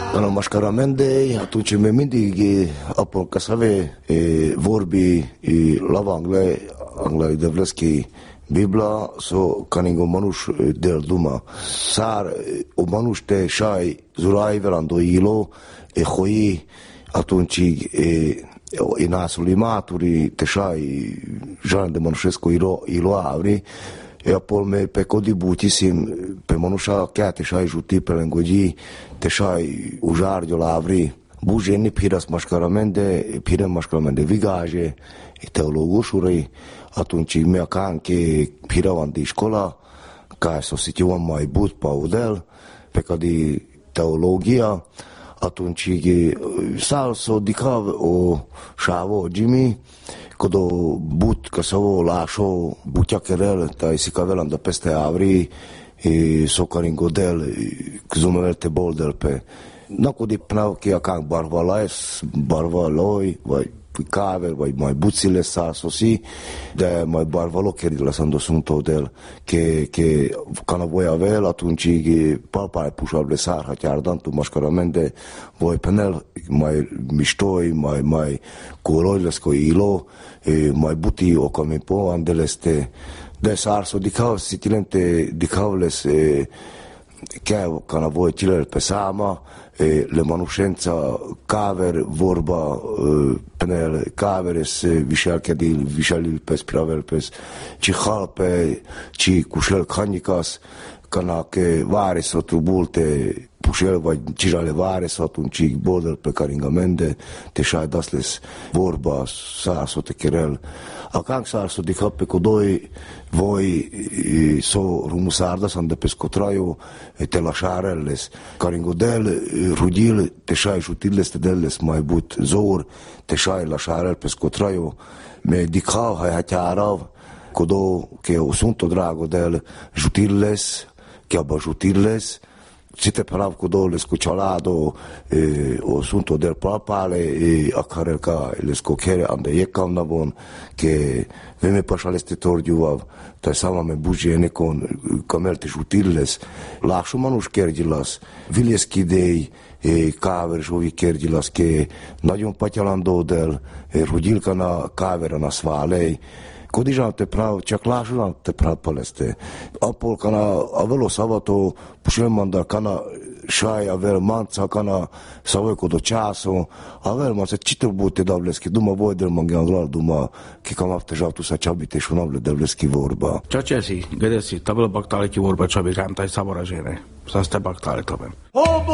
În mascaramende, atunci mi mindig apoi ca să ave vorbi la anglai devleski Bibla so kaningo manush del duma sar o manush te shai zurai verando ilo khoi atunci inasul limaturi te shai jan de manushesco ilo avri e apoi me pe codibutissim pe manusha che te shai juti pe lengogi te shai ujardio la avri bujeni piras mascaramende vigage e teologușului atunci mi-a ca anche piravan de școala ca să situăm mai but paudel pe ca de teologia atunci sal so dicav o șavo Jimmy codo but ca să o lașo butea kerel tai si cavelan de peste avri e so caringodel zumelte boldel pe na cu de pnau că ca barvaloi vai caver vai mai buțile sa sosi de mai barvalo chiar de lăsando sunto del che cana voi avel atunci papa pușable sar chiar dantu mascaramende voi penel mai miștoi mai coloiles co ilo mai buti o come po andeleste de sar so dicau sitilente dicaules che cana voi tiler pe sama le manuscenza caver vorba penel caveres vișalil pes pravel pes ci halpe ci cușel canicas cana che vare so trubulte pușel vai cirale vare so atunci border pe caringamende te șai dasles vorba sa so te kerel acang sa so dica pe codoi voi so rumusardas ande pe scotraio te lasharelles caringodel rudil te șai jutiles te delles mai but zor te șai lasharel pe scotraio me dica hai hatiarav codo che o sunto drago del jutiles che abajutiles si te prav codo les cuciolado o sunto del papale a care ca les cochere ande ecam navon che veme pașaleste tordiuav ta sama me bujene con camelte jutiles la shumanush kerdilas vilieski dei caver jovi kerdilas che najon patialando del rudilka na cavera na svalei Codijan te prav, čak lažuran te prav paleste. Apol kana avelo savato pušelmanda kana šaj avel manca kana savojko do času avel man se čitav bute davleski duma voi del mangianglar duma ki kam afte žavtu sa čabite šunavle davleski vorba. Čačesi, gdesi, tabel baktali ki vorba čabi kam taj saboražene. Sa ste baktali tobem.